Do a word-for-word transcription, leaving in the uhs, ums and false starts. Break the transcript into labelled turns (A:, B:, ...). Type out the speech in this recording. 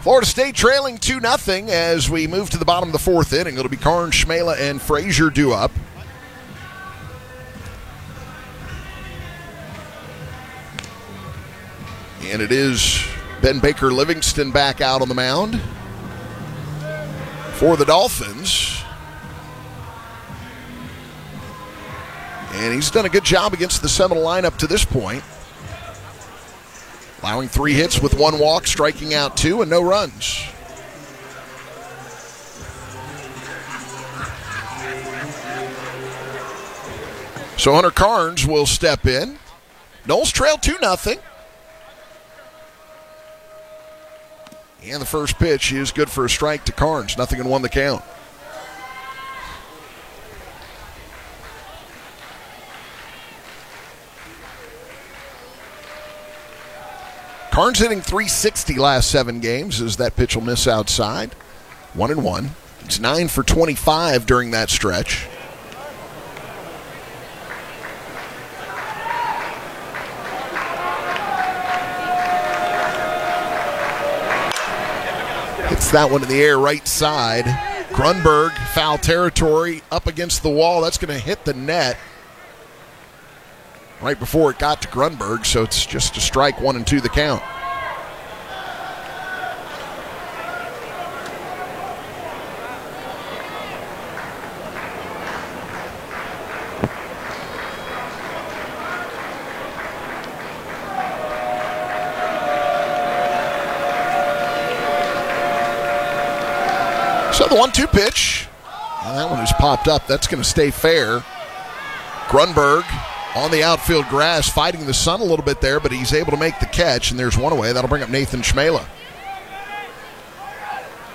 A: Florida State trailing two nothing as we move to the bottom of the fourth inning. It'll be Karns, Schmela, and Frazier due up. And it is Ben Baker Livingston back out on the mound for the Dolphins. And he's done a good job against the Seminole lineup to this point. Allowing three hits with one walk, striking out two, and no runs. So Hunter Karns will step in. Noles trail two nothing. And the first pitch is good for a strike to Karns. Nothing and one the count. Karns hitting three sixty last seven games as that pitch will miss outside. One and one. It's nine for twenty-five during that stretch. Hits that one in the air right side. Grunberg, foul territory, up against the wall. That's going to hit the net right before it got to Grunberg, so it's just a strike, one and two the count. So the one two pitch, and that one has popped up. That's going to stay fair. Grunberg on the outfield grass, fighting the sun a little bit there, but he's able to make the catch, and there's one away. That'll bring up Nathan Schmela.